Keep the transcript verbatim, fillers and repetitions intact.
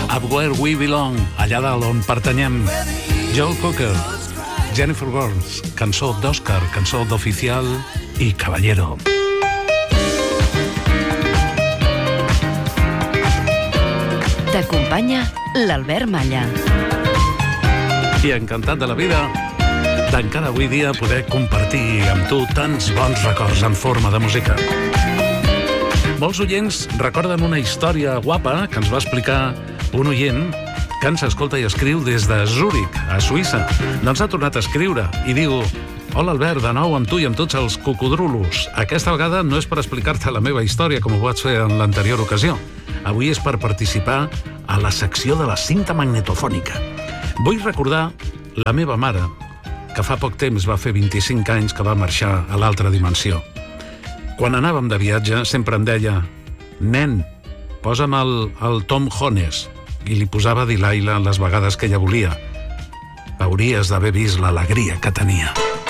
Up Where We Belong, allà dalt on pertanyem. Joe Cocker, Jennifer Burns, cançó d'Òscar, cançó d'Oficial i Caballero. T'acompanya l'Albert Malla. I encantat de la vida d'encara avui dia poder compartir amb tu tants bons records en forma de música. Molts oients recorden una història guapa que ens va explicar un oient que ens escolta i escriu des de Zúrich, a Suïssa. Doncs ha tornat a escriure i diu: hola Albert, de nou amb tu i amb tots els cocodrulos. Aquesta vegada no és per explicar-te la meva història com ho vaig fer en l'anterior ocasió. Avui és per participar a la secció de la cinta magnetofònica. Vull recordar la meva mare, que fa poc temps va fer vint-i-cinc anys que va marxar a l'altra dimensió. Quan anàvem de viatge sempre em deia: nen, posa'm el, el Tom Jones, i li posava Delilah les vegades que ella volia. Hauries d'haver vist l'alegria que tenia.